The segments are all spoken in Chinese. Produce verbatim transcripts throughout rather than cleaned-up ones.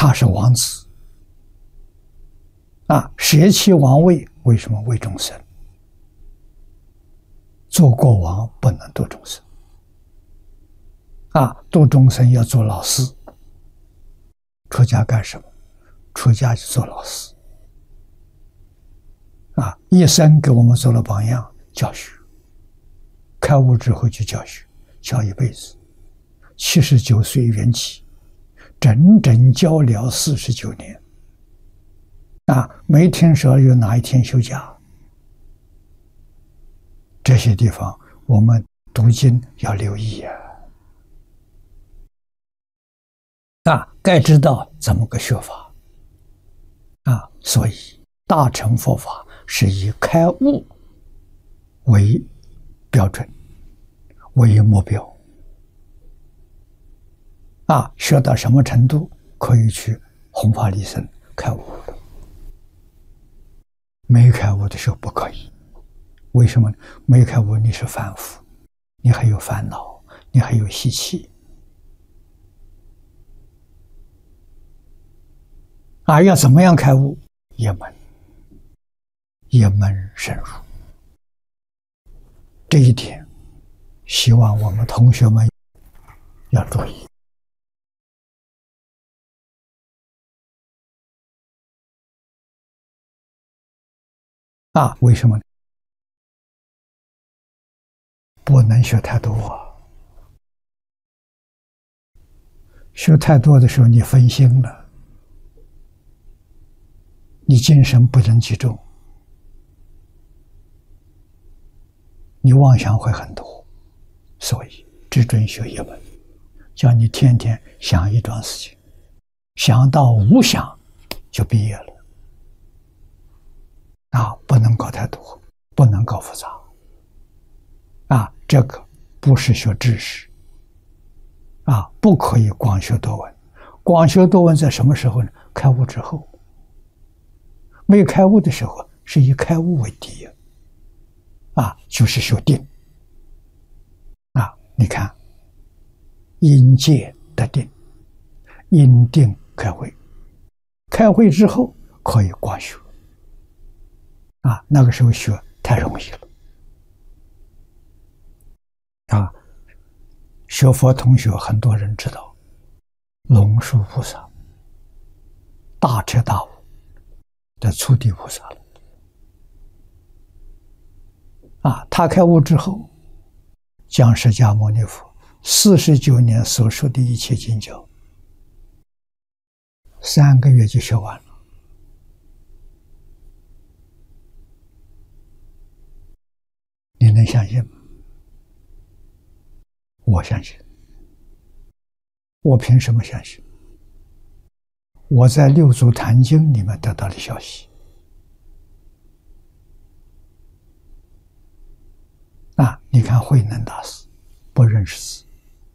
他是王子啊，舍弃王位，为什么为众生？做国王不能度众生啊，度众生要做老师。出家干什么？出家去做老师啊，一生给我们做了榜样，教学。开悟之后去教学，教一辈子。七十九岁圆寂，整整教了四十九年啊，没听说有哪一天休假。这些地方我们读经要留意啊，啊，该知道怎么个学法啊。所以大乘佛法是以开悟为标准，为目标啊。学到什么程度可以去弘法利生开悟，没开悟的时候不可以。为什么呢？没开悟你是凡夫，你还有烦恼，你还有习气啊。要怎么样开悟？一门一门深入，这一点希望我们同学们要注意啊。为什么呢？不能学太多啊，学太多的时候你分心了，你精神不能集中，你妄想会很多。所以只准学一门，叫你天天想一桩事情，想到无想就毕业了啊！不能搞太多，不能搞复杂啊！这个不是学知识啊，不可以光学多闻。光学多闻在什么时候呢？开悟之后。没有开悟的时候是以开悟为第一啊，就是修定啊。你看因戒得定，因定开慧，开慧之后可以光学啊。那个时候学太容易了啊。学佛同学很多人知道龙树菩萨大彻大悟的初地菩萨了啊。他开悟之后，将释迦牟尼佛四十九年所说的一切经教，三个月就学完了。你能相信吗？我相信。我凭什么相信？我在六祖坛经里面得到的消息啊。你看慧能大师不认识字，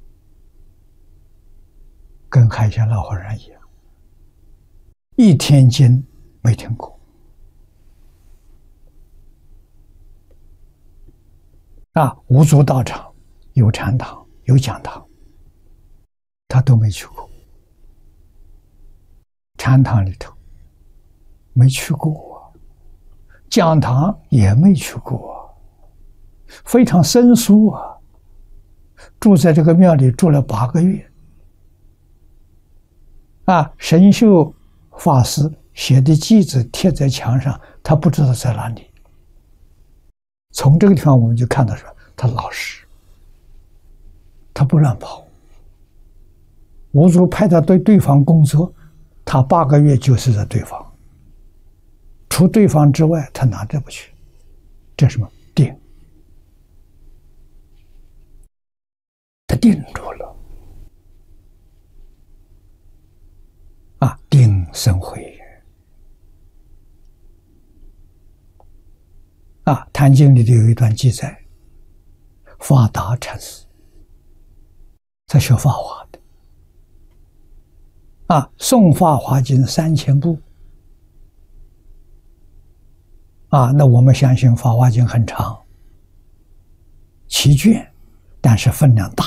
跟海鲜老和尚一样，一天经没听过啊。五祖道场有禅堂有讲堂，他都没去过。禅堂里头没去过，讲堂也没去过，非常生疏啊。住在这个庙里住了八个月啊。神秀法师写的偈子贴在墙上，他不知道在哪里。从这个地方我们就看到说他老实，他不乱跑。五祖派他对对方工作，他八个月就是在对方，除对方之外他哪都不去。这是什么？定。他定住了啊，定生慧啊。坛经里头有一段记载，法达禅师在学法华的啊，诵法华经三千部啊。那我们相信法华经很长，七卷，但是分量大